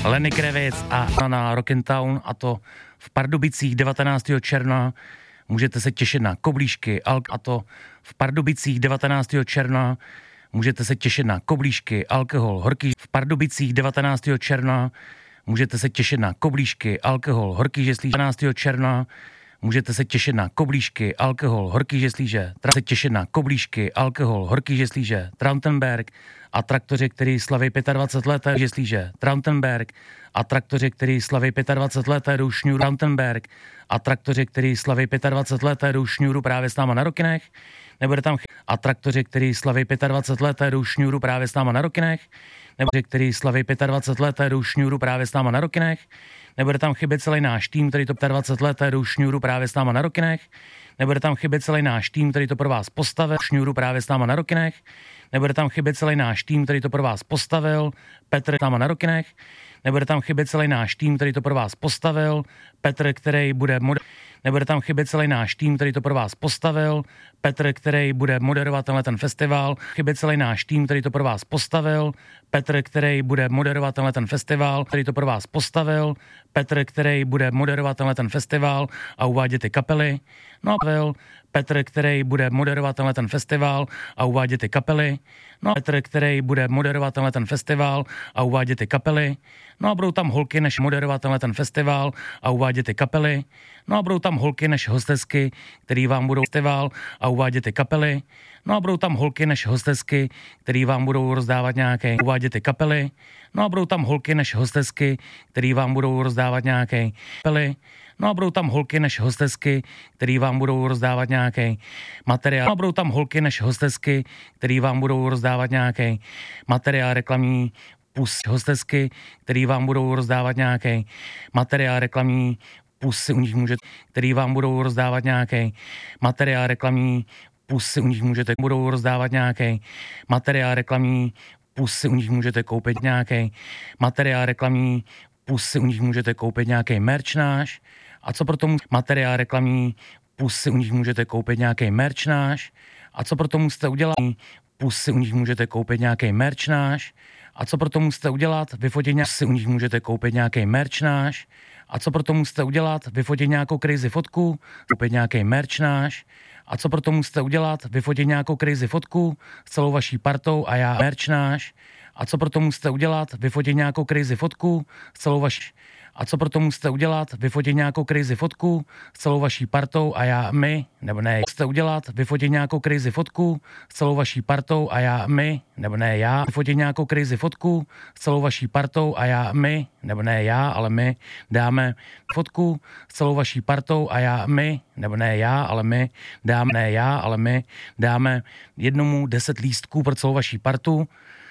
Lenny Kravitz a na Rock'n'Town, a to v Pardubicích 19. června. Můžete se těšit na koblížky, a to v Pardubicích 19. června. Můžete se těšit na koblížky, alkohol, horký. V Pardubicích 19. června. Můžete se těšit na koblížky, alkohol, horký žeslíže 19. června. Můžete se těšit na koblížky, alkohol, horký žeslíže. Se těšit na koblížky, alkohol, horký žeslíže. Trautenberg a traktoři, který slaví 25 let žeslíže. Trautenberg a traktoři, který slaví 25 let jdou šňůru. Trautenberg a traktoři, který slaví 25 let jdou šňůru právě s náma na Rokinech. Nebude tam a traktoři, který slaví 25 let jdou šňůru právě s náma na Rokinech. Nebo který slaví 25 let jdou šňůru právě s náma na Rokinech. Nebude tam chybět celý náš tým, který to 25 let jdou šňůru právě s náma na Rokinech. Nebude tam chybět celý náš tým, který to pro vás postavil, šňůru právě s náma na Rokinech. Nebude tam chybět celý náš tým, který to pro vás postavil, Petr s náma na Rokinech. Nebude tam chybět celý náš tým, který to pro vás postavil, Petr, který bude Nebude tam chybět celý náš tým, který to pro vás postavil, Petr, který bude moderovat ten festival. Chybět celý náš tým, který to pro vás postavil, Petr, který bude moderovat ten festival, který to pro vás postavil, Petr, který bude moderovat ten festival a uvádět ty kapely. No a Petr, který bude moderovat ten festival a uvádět ty kapely. No a Petr, který bude moderovat ten festival a uvádět ty kapely. No a budou tam holky než moderovat ten festival a uvádět ty kapely. No a budou tam holky než hostesky, který vám budou festival a uvádět ty kapely. No a budou tam holky než hostesky, který vám budou rozdávat nějaké uvádět ty kapely. No a budou tam holky než hostesky, který vám budou rozdávat nějaké kapely. No a budou tam holky než hostesky, který vám budou rozdávat nějaký materiál. No a budou tam holky než hostesky, který vám budou rozdávat nějaký materiál reklamní, plus hostesky, který vám budou rozdávat nějaký materiál reklamní, plus u nich můžete, který vám budou rozdávat nějaký materiál reklamní, plus si u nich můžete, budou rozdávat nějaký materiál reklamní, plus si u nich můžete koupit nějaký materiál reklamní, plus si u nich můžete koupit nějaký merch náš. A co pro tomu materiál reklamní, plus si u nich můžete koupit nějaký merch náš. A co pro to musíte udělat, plus si u nich můžete koupit nějaký merch náš. A co pro to musíte udělat, vyfotit si u nich můžete koupit nějaký merch náš. A co pro to musíte udělat, vyfotit nějakou crazy fotku, koupit nějaký merch náš. A co pro to musíte udělat, vyfotit nějakou crazy fotku s celou vaší partou a já merch náš. A co pro to musíte udělat, vyfotit nějakou crazy fotku s celou vaší. A co pro to musíte udělat, vyfotit nějakou crazy fotku s celou vaší partou a já my, nebo ne, musíte udělat, vyfotit nějakou crazy fotku s celou vaší partou a já my, nebo ne já, vyfotit nějakou crazy fotku s celou vaší partou a já my, nebo ne já, ale my dáme fotku s celou vaší partou a já my, nebo ne já, ale my dáme, ne já, ale my dáme jednomu 10 lístků pro celou vaší partu,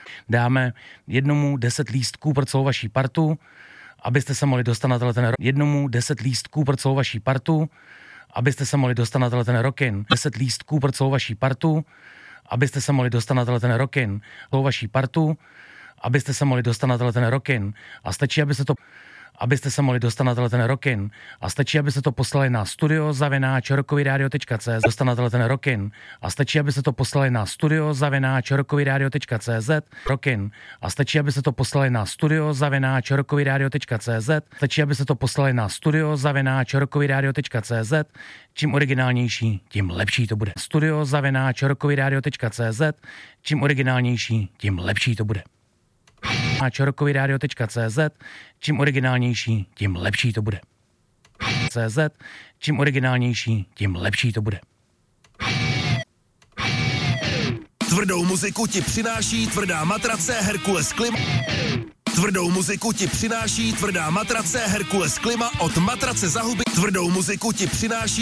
dáme jednomu 10 lístků pro celou vaší partu, abyste se mohli dostat na ten jednomu 10 lístků pro celou vaší partu, abyste se mohli dostat na ten Rockin. 10 lístků pro celou vaší partu, abyste se mohli dostat na ten Rockin. Celou vaší partu, abyste se mohli dostat na ten Rockin. A stačí, abyste se mohli dostat na ten Rockin. A stačí, abyste to poslali na studio@rockovyradio.cz, dostat na ten Rockin. A stačí, abyste to poslali na studio@rockovyradio.cz, Rockin. A stačí, abyste to poslali na studio@rockovyradio.cz, stačí, abyste to poslali na studio@rockovyradio.cz. Čím originálnější, tím lepší to bude. studio@rockovyradio.cz. Čím originálnější, tím lepší to bude. rockovyradio.cz. Čím originálnější, tím lepší to bude. CZ. Čím originálnější, tím lepší to bude. Tvrdou muziku ti přináší tvrdá matrace Herkules Klima. Tvrdou muziku ti přináší tvrdá matrace Herkules Klima od Matrace za huby. Tvrdou muziku ti přináší